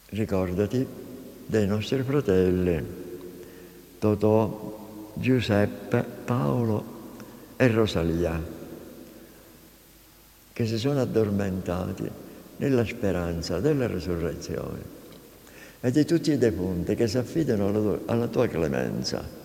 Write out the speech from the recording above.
ricordati dei nostri fratelli Totò, Giuseppe, Paolo e Rosalia, che si sono addormentati nella speranza della risurrezione, e di tutti i defunti che si affidano alla tua clemenza.